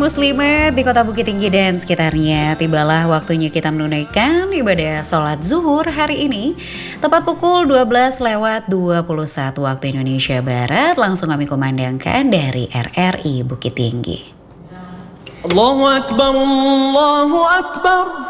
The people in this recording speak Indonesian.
muslimat di Kota Bukit Tinggi dan sekitarnya, tibalah waktunya kita menunaikan ibadah sholat zuhur hari ini. Tepat pukul 12:21 waktu Indonesia Barat, langsung kami kumandangkan dari RRI Bukit Tinggi. Allahu Akbar, Allahu Akbar.